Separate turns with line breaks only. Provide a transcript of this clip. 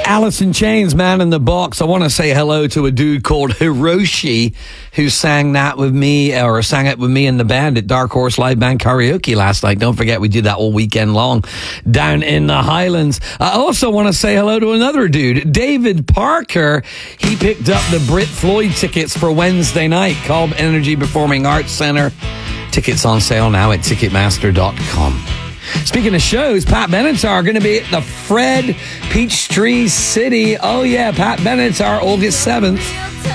Alice in Chains, Man in the Box. I want to say hello to a dude called Hiroshi who sang that with me, or sang it with me in the band at Dark Horse Live Band Karaoke last night. Don't forget, we did that all weekend long down in the Highlands. I also want to say hello to another dude, David Parker. He picked up the Brit Floyd tickets for Wednesday night, Cobb Energy Performing Arts Centre. Tickets on sale now at Ticketmaster.com. Speaking of shows, Pat Benatar going to be at the Fred, Peachtree City. Oh, yeah, Pat Benatar, August 7th.